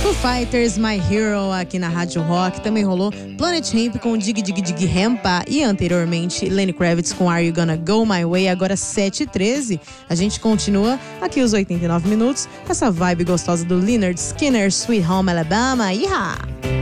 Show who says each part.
Speaker 1: Foo Fighters, My Hero aqui na Rádio Rock. Também rolou Planet Hemp com Dig Dig Dig Hempa. E anteriormente Lenny Kravitz com Are You Gonna Go My Way. Agora 7h13. A gente continua aqui os 89 minutos com essa vibe gostosa do Lynyrd Skynyrd, Sweet Home Alabama. Iha!